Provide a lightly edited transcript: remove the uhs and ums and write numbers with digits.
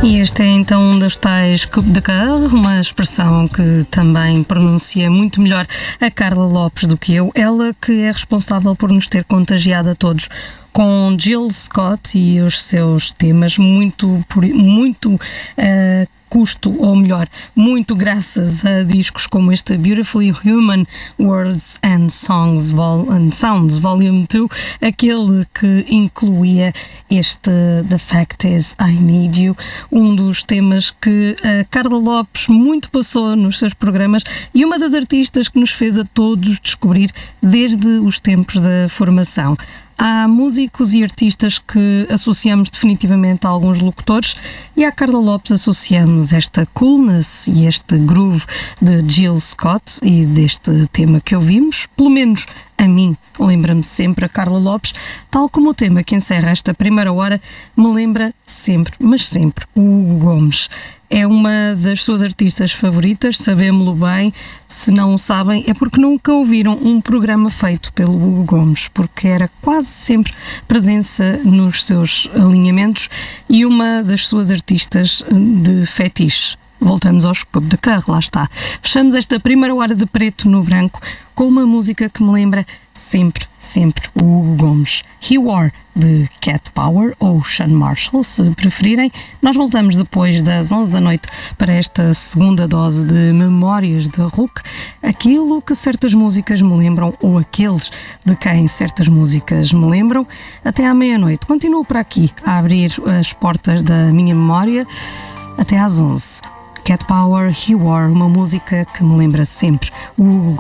E este é então um dos tais coup de cœur, uma expressão que também pronuncia muito melhor a Carla Lopes do que eu, ela que é responsável por nos ter contagiado a todos com Jill Scott e os seus temas muito custo, ou melhor, muito graças a discos como este Beautifully Human Words and Sounds Volume 2, aquele que incluía este The Fact Is I Need You, um dos temas que a Carla Lopes muito passou nos seus programas e uma das artistas que nos fez a todos descobrir desde os tempos da formação. Há músicos e artistas que associamos definitivamente a alguns locutores e à Carla Lopes associamos esta coolness e este groove de Jill Scott e deste tema que ouvimos, pelo menos a mim lembra-me sempre a Carla Lopes, tal como o tema que encerra esta primeira hora me lembra sempre, mas sempre, o Hugo Gomes. É uma das suas artistas favoritas, sabemos-lo bem. Se não o sabem, é porque nunca ouviram um programa feito pelo Hugo Gomes, porque era quase sempre presença nos seus alinhamentos e uma das suas artistas de fetiche. Voltamos aos Coup de Cœur, lá está. Fechamos esta primeira hora de Preto no Branco com uma música que me lembra sempre o Hugo Gomes. He War, de Cat Power ou Sean Marshall, se preferirem. Nós voltamos depois das 11 da noite para esta segunda dose de Memórias da RUC, aquilo que certas músicas me lembram ou aqueles de quem certas músicas me lembram. Até à meia-noite. Continuo por aqui a abrir as portas da minha memória até às 11. Cat Power, He War, uma música que me lembra sempre o Hugo